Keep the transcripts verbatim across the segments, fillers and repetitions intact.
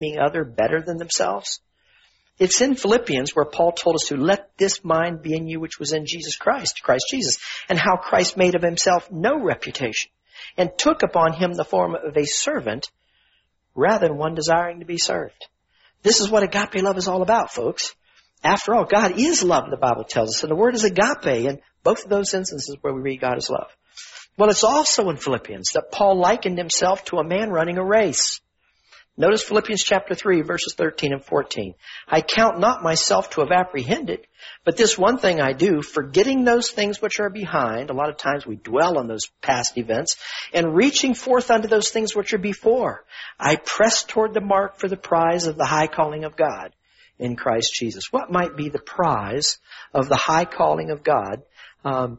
other better than themselves? It's in Philippians where Paul told us to let this mind be in you which was in Jesus Christ, Christ Jesus, and how Christ made of himself no reputation and took upon him the form of a servant rather than one desiring to be served. This is what agape love is all about, folks. After all, God is love, the Bible tells us, and the word is agape in both of those instances where we read God is love. Well, it's also in Philippians that Paul likened himself to a man running a race. Notice Philippians chapter three, verses thirteen and fourteen. I count not myself to have apprehended, but this one thing I do, forgetting those things which are behind. A lot of times we dwell on those past events, and reaching forth unto those things which are before. I press toward the mark for the prize of the high calling of God in Christ Jesus. What might be the prize of the high calling of God um,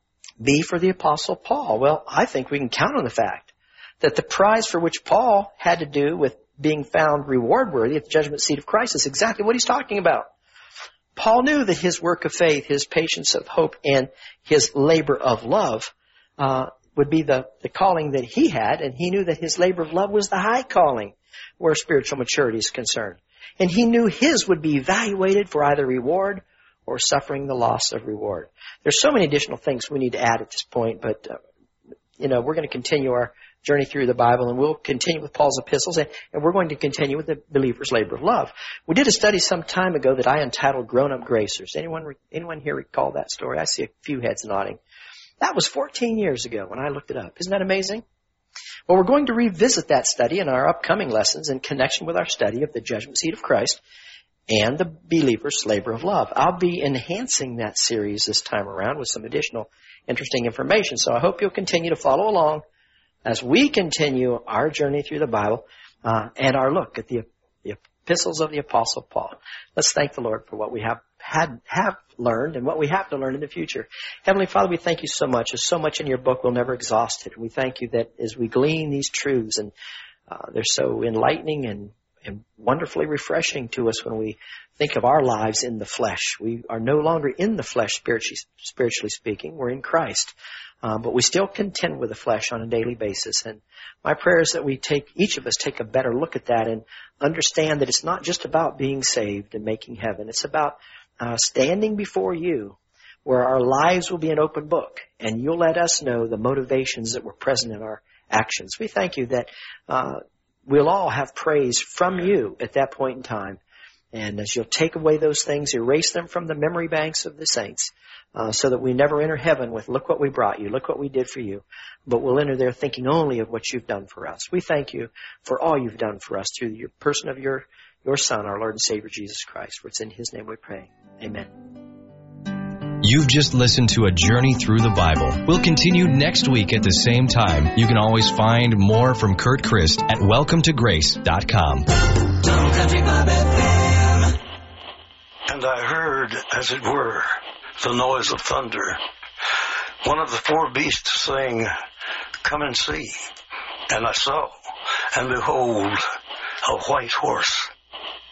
be for the Apostle Paul? Well, I think we can count on the fact that the prize for which Paul had to do with being found reward-worthy at the judgment seat of Christ is exactly what he's talking about. Paul knew that his work of faith, his patience of hope, and his labor of love uh, would be the, the calling that he had, and he knew that his labor of love was the high calling where spiritual maturity is concerned. And he knew his would be evaluated for either reward or suffering the loss of reward. There's so many additional things we need to add at this point, but, uh, you know, we're going to continue our journey through the Bible, and we'll continue with Paul's epistles, and, and we're going to continue with the believer's labor of love. We did a study some time ago that I entitled Grown-Up Gracers. Anyone anyone here recall that story? I see a few heads nodding. That was fourteen years ago when I looked it up. Isn't that amazing? Well, we're going to revisit that study in our upcoming lessons in connection with our study of the judgment seat of Christ and the believer's labor of love. I'll be enhancing that series this time around with some additional interesting information, so I hope you'll continue to follow along as we continue our journey through the Bible uh, and our look at the, the epistles of the Apostle Paul. Let's thank the Lord for what we have had have learned and what we have to learn in the future. Heavenly Father, we thank you so much. There's so much in your book, we'll never exhaust it. And we thank you that as we glean these truths, and uh, they're so enlightening and, and wonderfully refreshing to us when we think of our lives in the flesh. We are no longer in the flesh, spiritually, spiritually speaking. We're in Christ. Um, but we still contend with the flesh on a daily basis. And my prayer is that we take, each of us take a better look at that and understand that it's not just about being saved and making heaven. It's about uh, standing before you where our lives will be an open book, and you'll let us know the motivations that were present in our actions. We thank you that uh, we'll all have praise from you at that point in time. And as you'll take away those things, erase them from the memory banks of the saints, uh, so that we never enter heaven with, look what we brought you, look what we did for you, but we'll enter there thinking only of what you've done for us. We thank you for all you've done for us through your person of your, your Son, our Lord and Savior, Jesus Christ. For it's in his name we pray. Amen. You've just listened to a journey through the Bible. We'll continue next week at the same time. You can always find more from Kurt Christ at welcome to grace dot com. And I heard, as it were, the noise of thunder. One of the four beasts saying, "Come and see." And I saw, and behold, a white horse.